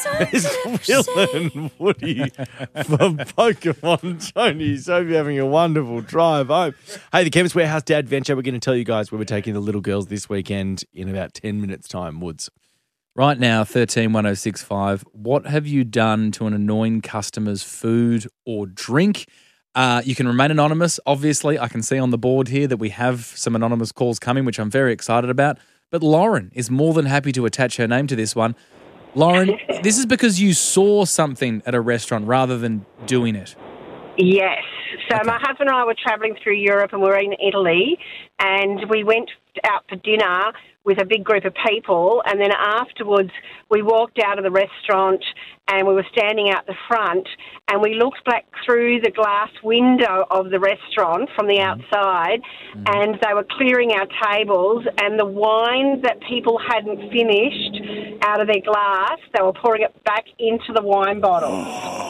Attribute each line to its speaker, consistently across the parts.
Speaker 1: It's Will and Woody from Pokemon Journeys. Hope you're having a wonderful drive home. Hey, the Chemist Warehouse Dad Adventure. We're going to tell you guys where we're taking the little girls this weekend in about 10 minutes' time, Woods.
Speaker 2: Right now, 131065. What have you done to an annoying customer's food or drink? You can remain anonymous. Obviously, I can see on the board here that we have some anonymous calls coming, which I'm very excited about. But Lauren is more than happy to attach her name to this one. Lauren, this is because you saw something at a restaurant rather than doing it.
Speaker 3: Yes. So my husband and I were travelling through Europe and we were in Italy, and we went out for dinner with a big group of people, and then afterwards we walked out of the restaurant and we were standing out the front and we looked back through the glass window of the restaurant from the outside, and they were clearing our tables, and the wine that people hadn't finished out of their glass, they were pouring it back into the wine bottles.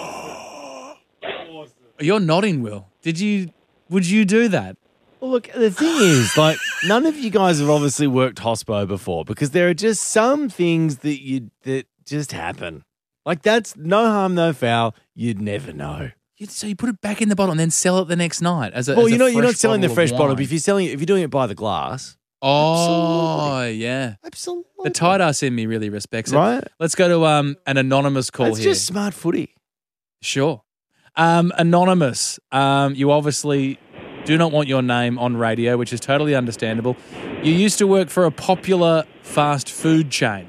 Speaker 2: You're nodding, Will. Would you do that?
Speaker 1: Well, look, the thing is, like, none of you guys have obviously worked hospo before, because there are just some things that just happen. Like, that's no harm, no foul. You'd never know.
Speaker 2: So you put it back in the bottle and then sell it the next night as a
Speaker 1: Well,
Speaker 2: as a
Speaker 1: you're not
Speaker 2: fresh
Speaker 1: selling the
Speaker 2: bottle
Speaker 1: fresh
Speaker 2: of
Speaker 1: bottle,
Speaker 2: wine.
Speaker 1: but if you're doing it by the glass.
Speaker 2: Oh, yeah.
Speaker 1: Absolutely.
Speaker 2: The tight ass in me really respects it.
Speaker 1: Right.
Speaker 2: Let's go to an anonymous call
Speaker 1: That's
Speaker 2: here.
Speaker 1: just smart footy.
Speaker 2: Sure. Anonymous, you obviously do not want your name on radio, which is totally understandable. You used to work for a popular fast food chain.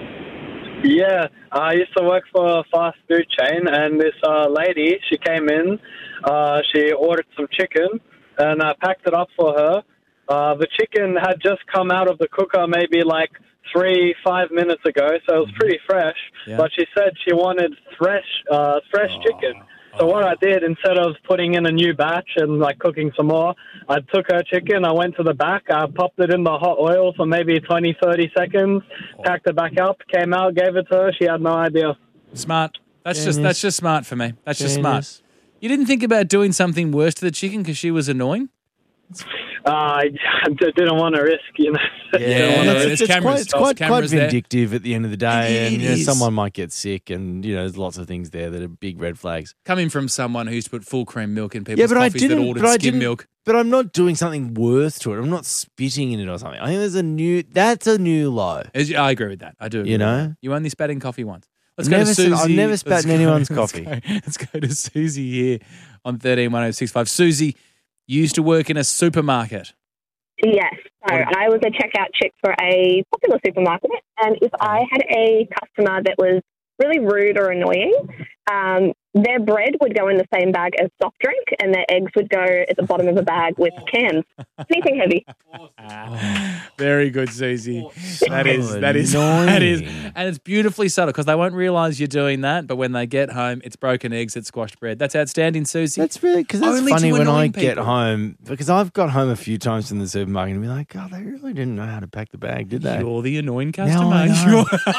Speaker 4: Yeah, I used to work for a fast food chain, and this lady, she came in, she ordered some chicken, and I packed it up for her. The chicken had just come out of the cooker maybe like 3-5 minutes ago, so it was pretty fresh, but she said she wanted fresh chicken. So what I did, instead of putting in a new batch and like cooking some more, I took her chicken, I went to the back, I popped it in the hot oil for maybe 20-30 seconds, packed it back up, came out, gave it to her. She had no idea.
Speaker 2: Smart. That's
Speaker 1: Genius.
Speaker 2: just smart for me. That's just
Speaker 1: Genius.
Speaker 2: smart. You didn't think about doing something worse to the chicken because she was annoying?
Speaker 4: I didn't want to risk, you know.
Speaker 2: There's cameras.
Speaker 1: It's quite
Speaker 2: Cameras there.
Speaker 1: vindictive at the end of the day,
Speaker 2: It
Speaker 1: and
Speaker 2: is.
Speaker 1: someone might get sick, and there's lots of things there that are big red flags.
Speaker 2: Coming from someone who used to put full cream milk in people's coffees that ordered skim milk.
Speaker 1: But I'm not doing something worse to it. I'm not spitting in it or something. I think that's a new low.
Speaker 2: I agree with that. I do. Agree with that. You only spat in coffee once. Let's go to Susie.
Speaker 1: I've never spat in anyone's coffee.
Speaker 2: Let's go to Susie here on 131065. Susie, you used to work in a supermarket.
Speaker 5: Yes. So I was a checkout chick for a popular supermarket, and if I had a customer that was really rude or annoying, their bread would go in the same bag as soft drink, and their eggs would go at the bottom of a bag with cans. Anything heavy.
Speaker 2: Very good, Susie. That is,
Speaker 1: annoying.
Speaker 2: and it's beautifully subtle because they won't realise you're doing that. But when they get home, it's broken eggs, it's squashed bread. That's outstanding, Susie.
Speaker 1: That's really, because that's
Speaker 2: Only
Speaker 1: funny
Speaker 2: to
Speaker 1: when I
Speaker 2: annoying
Speaker 1: get
Speaker 2: people.
Speaker 1: home, because I've got home a few times from the supermarket and be like, God, they really didn't know how to pack the bag, did they?
Speaker 2: You're the annoying
Speaker 1: Now I
Speaker 2: customer.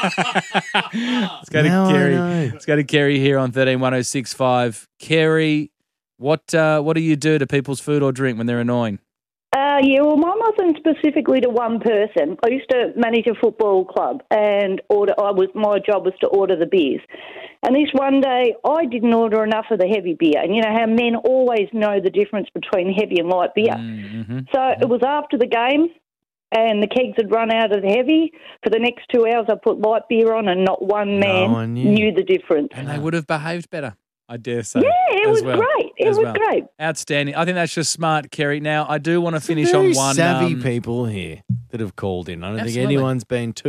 Speaker 1: know.
Speaker 2: Let's go to
Speaker 1: Now I
Speaker 2: Kerry.
Speaker 1: know.
Speaker 2: Let's go to Kerry here on 131065. Kerry, what do you do to people's food or drink when they're annoying?
Speaker 6: Well, mine wasn't specifically to one person. I used to manage a football club, and my job was to order the beers. And this one day, I didn't order enough of the heavy beer. And you know how men always know the difference between heavy and light beer. So it was after the game, and the kegs had run out of the heavy. For the next 2 hours, I put light beer on, and not one man
Speaker 1: one knew.
Speaker 6: knew the difference.
Speaker 2: And they would have behaved better, I dare say.
Speaker 6: Yeah, it
Speaker 2: as
Speaker 6: was
Speaker 2: well.
Speaker 6: great. It
Speaker 2: As
Speaker 6: was
Speaker 2: well.
Speaker 6: great.
Speaker 2: Outstanding. I think that's just smart, Kerry. Now, I do want to finish
Speaker 1: Very
Speaker 2: on one.
Speaker 1: savvy people here that have called in. I don't think
Speaker 2: Absolutely.
Speaker 1: anyone's been too